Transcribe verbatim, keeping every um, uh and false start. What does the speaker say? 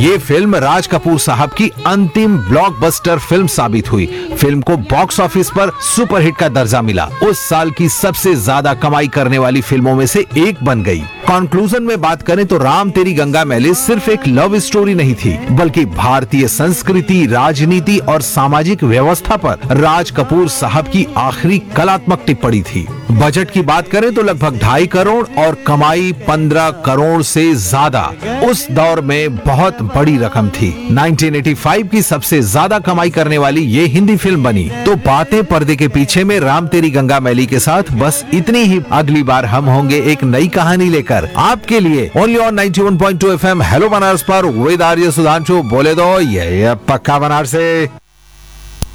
ये फिल्म राज कपूर साहब की अंतिम ब्लॉकबस्टर फिल्म साबित हुई। फिल्म को बॉक्स ऑफिस पर सुपरहिट का दर्जा मिला। उस साल की सबसे ज्यादा कमाई करने वाली फिल्मों में से एक बन गई। कंक्लूजन में बात करें तो राम तेरी गंगा मैली सिर्फ एक लव स्टोरी नहीं थी, बल्कि भारतीय संस्कृति, राजनीति और सामाजिक व्यवस्था पर राज कपूर साहब की आखिरी कलात्मक टिप्पणी थी। बजट की बात करें तो लगभग ढाई करोड़ और कमाई पंद्रह करोड़ से ज्यादा उस दौर में बहुत बड़ी रकम थी। उन्नीस सौ पचासी की सबसे ज्यादा कमाई करने वाली ये हिंदी फिल्म बनी। तो बातें पर्दे के पीछे में राम तेरी गंगा मैली के साथ बस इतनी ही। अगली बार हम होंगे एक नई कहानी लेकर आपके लिए ओनली ऑन इक्यानवे पॉइंट दो एफ एम हेलो बनारस पर। विद आर्य सुधांशु। बोले दो ये पक्का बनारस से।